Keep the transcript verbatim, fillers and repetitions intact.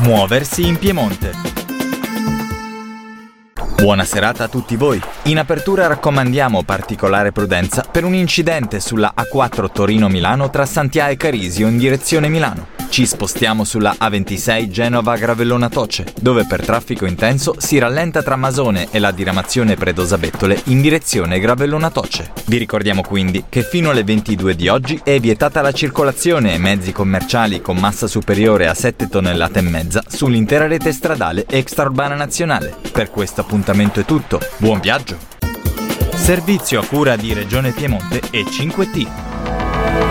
Muoversi in Piemonte. Buona serata a tutti voi. In apertura raccomandiamo particolare prudenza per un incidente sulla A quattro Torino-Milano tra Santià e Carisio in direzione Milano. Ci spostiamo sulla A ventisei Genova-Gravellona-Toce, dove per traffico intenso si rallenta tra Masone e la diramazione Predosa-Bettole in direzione Gravellona-Toce. Vi ricordiamo quindi che fino alle ventidue di oggi è vietata la circolazione e mezzi commerciali con massa superiore a sette tonnellate e mezza sull'intera rete stradale extraurbana nazionale. Per questo appuntamento è tutto. Buon viaggio! Servizio a cura di Regione Piemonte e cinque T.